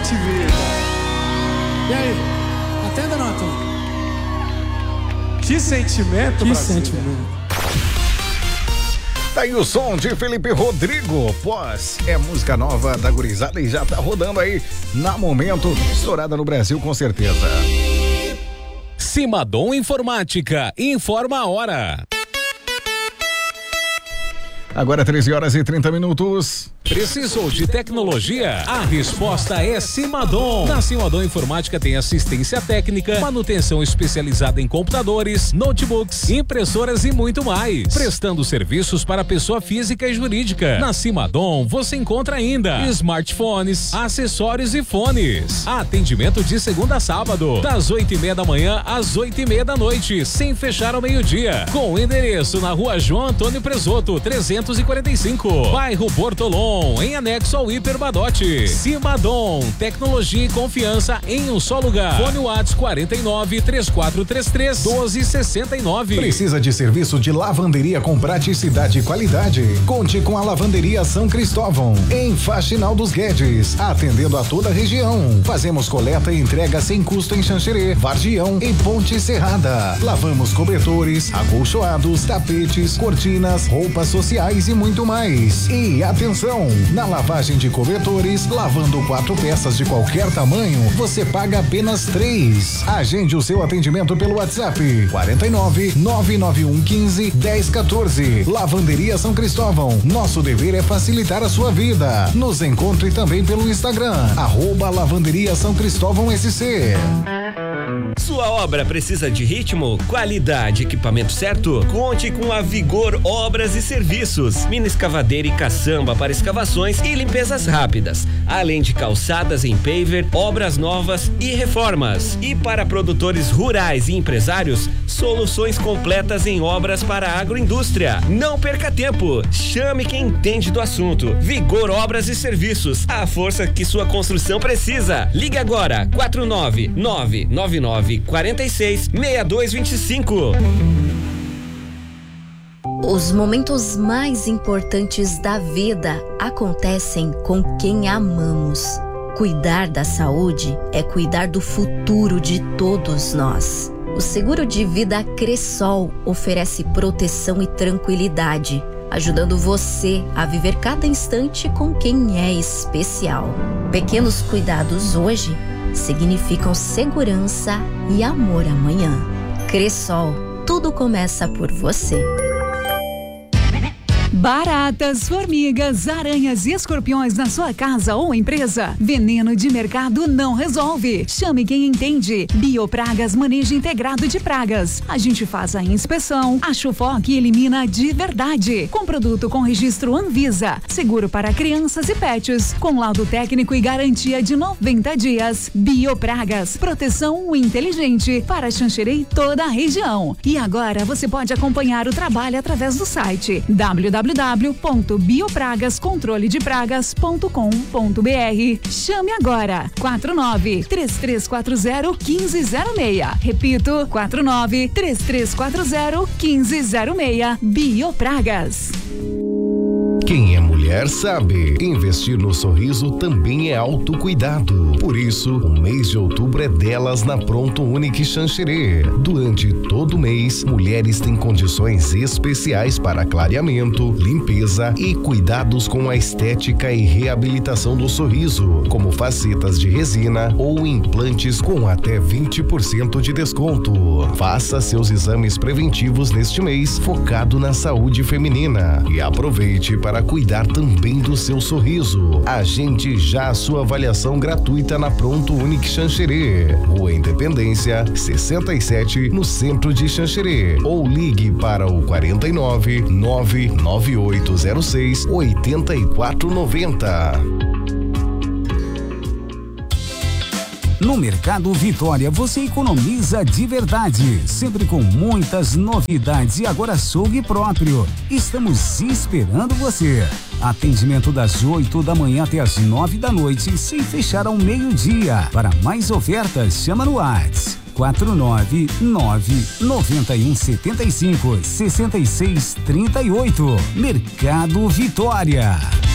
Sente Vida. E aí? Atenda, não atenda? Que sentimento, Que Brasil. sentimento. Tá aí o som de Felipe Rodrigo. Pós é música nova da gurizada e já tá rodando aí na momento, estourada no Brasil com certeza. Simadom Informática, informa a hora. Agora 13h30. Precisou de tecnologia? A resposta é Simadom. Na Simadom Informática tem assistência técnica, manutenção especializada em computadores, notebooks, impressoras e muito mais. Prestando serviços para pessoa física e jurídica. Na Simadom você encontra ainda smartphones, acessórios e fones. Atendimento de segunda a sábado, das 8:30 da manhã às 8:30 da noite, sem fechar ao meio-dia. Com o endereço na Rua João Antônio Presoto, 345, bairro Bortolom, em anexo ao Hiper Badote. Simadom, tecnologia e confiança em um só lugar. Fone WhatsApp 49-3433-1269. Precisa de serviço de lavanderia com praticidade e qualidade? Conte com a Lavanderia São Cristóvão, em Faxinal dos Guedes, atendendo a toda a região. Fazemos coleta e entrega sem custo em Xanxerê, Vargião e Ponte Serrada. Lavamos cobertores, acolchoados, tapetes, cortinas, roupas sociais e muito mais. E atenção! Na lavagem de cobertores, lavando 4 peças de qualquer tamanho, você paga apenas 3. Agende o seu atendimento pelo WhatsApp 49-99115-1014. Lavanderia São Cristóvão. Nosso dever é facilitar a sua vida. Nos encontre também pelo Instagram, @Lavanderia São Cristóvão SC. Sua obra precisa de ritmo, qualidade, equipamento certo? Conte com a Vigor Obras e Serviços. Mini escavadeira e caçamba para escavações e limpezas rápidas, além de calçadas em paver, obras novas e reformas. E para produtores rurais e empresários, soluções completas em obras para a agroindústria. Não perca tempo, chame quem entende do assunto. Vigor Obras e Serviços, a força que sua construção precisa. Ligue agora, 49999466225. Os momentos mais importantes da vida acontecem com quem amamos. Cuidar da saúde é cuidar do futuro de todos nós. O seguro de vida Cressol oferece proteção e tranquilidade, ajudando você a viver cada instante com quem é especial. Pequenos cuidados hoje significam segurança e amor amanhã. Cressol, tudo começa por você. Baratas, formigas, aranhas e escorpiões na sua casa ou empresa? Veneno de mercado não resolve. Chame quem entende. Biopragas, manejo integrado de pragas. A gente faz a inspeção, achofoca e elimina de verdade. Com produto com registro Anvisa. Seguro para crianças e pets. Com laudo técnico e garantia de 90 dias. Biopragas, proteção inteligente para Xanxerê e toda a região. E agora você pode acompanhar o trabalho através do site www.biopragascontroledepragas.com.br. Chame agora 49-3340-1506. Repito, 49-3340-1506. Biopragas. Quem é mulher sabe, investir no sorriso também é autocuidado. Por isso, o mês de outubro é delas na Pronto Unique Xanxerê. Durante todo o mês, mulheres têm condições especiais para clareamento, limpeza e cuidados com a estética e reabilitação do sorriso, como facetas de resina ou implantes com até 20% de desconto. Faça seus exames preventivos neste mês, focado na saúde feminina, e aproveite para cuidar também do seu sorriso. Agende já a sua avaliação gratuita na Pronto Unique Xanxerê, Rua Independência 67, no centro de Xanxerê, ou ligue para o 49-99806-8490. No Mercado Vitória você economiza de verdade, sempre com muitas novidades e agora açougue próprio. Estamos esperando você. Atendimento das 8 da manhã até as 9 da noite, sem fechar ao meio-dia. Para mais ofertas, chama no WhatsApp 499-9175-6638. Mercado Vitória.